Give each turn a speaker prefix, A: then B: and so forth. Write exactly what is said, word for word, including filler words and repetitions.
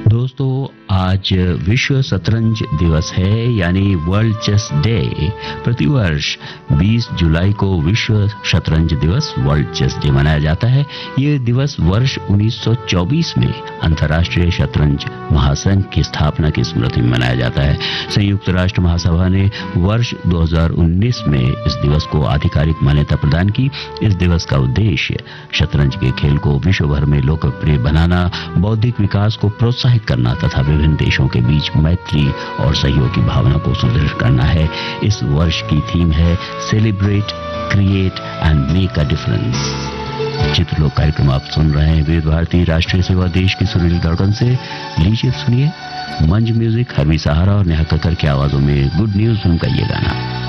A: दोस्तों, आज विश्व शतरंज दिवस है, यानी वर्ल्ड चेस डे। प्रतिवर्ष बीस जुलाई को विश्व शतरंज दिवस, वर्ल्ड चेस डे मनाया जाता है। ये दिवस वर्ष उन्नीस सौ चौबीस में अंतर्राष्ट्रीय शतरंज महासंघ की स्थापना की स्मृति में मनाया जाता है। संयुक्त राष्ट्र महासभा ने वर्ष दो हज़ार उन्नीस में इस दिवस को आधिकारिक मान्यता प्रदान की। इस दिवस का उद्देश्य शतरंज के खेल को विश्व भर में लोकप्रिय बनाना, बौद्धिक विकास को प्रोत्साहित करना तथा विभिन्न देशों के बीच मैत्री और सहयोग की भावना को सुदृढ़ करना है। इस वर्ष की थीम है celebrate, create and make a difference. चित्रलोक कार्यक्रम आप सुन रहे हैं विविध भारती राष्ट्रीय सेवा देश की सुरीली धड़कन से। लीजिए सुनिए मंज म्यूजिक, हरवी सहारा और नेहा कक्कर की आवाजों में गुड न्यूज फिल्म का ये गाना।